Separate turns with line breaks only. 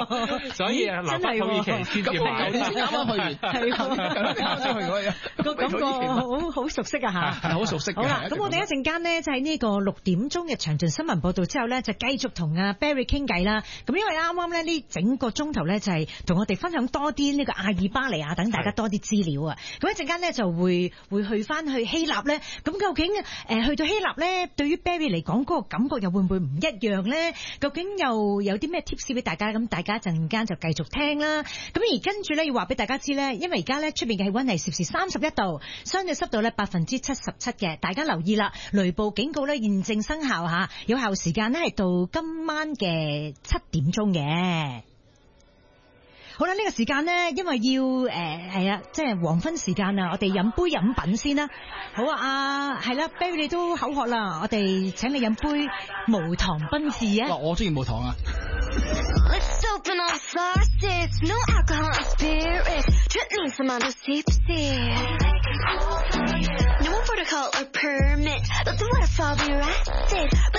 所以留翻土耳其先至買。
啱啱去完，
係啱先去嗰日，
個感覺好熟悉啊嚇，
係好熟悉嘅。
好啦，咁我哋一陣間呢，就喺呢個6點鐘嘅詳盡新聞報導之後呢，就繼續同阿 Barry 傾偈啦。咁因為啱啱呢整個鐘頭呢，就係同我哋分享多啲呢個阿爾巴尼亞等大家多啲資料啊。咁一陣間呢，就會去翻去希臘呢。咁究竟去到希臘呢，對於 Barry 嚟講嗰個感覺又會唔會唔一樣呢？究竟又有啲咩 tips 俾大家？咁大家一陣間就繼續聽啦。咁而跟住呢，要話俾大家知呢，因為而家呢出邊嘅氣溫係攝氏31度，相對濕度呢77%嘅，大家留意啦，雷暴警告呢現正生效吓，有效時間呢係到今晚嘅7點鐘嘅。好啦，呢個時間呢，因為要係啊，即係黃昏時間啊，我哋飲杯飲品先啦。好啊，係啦 ，Barry 你都口渴啦，我哋請你飲杯無糖賓治啊。
我中意無糖啊。
Let's open our faucets, no alcohol and spirits. Trip me some other sip. No protocol or permit. Let the waterfall be arrested.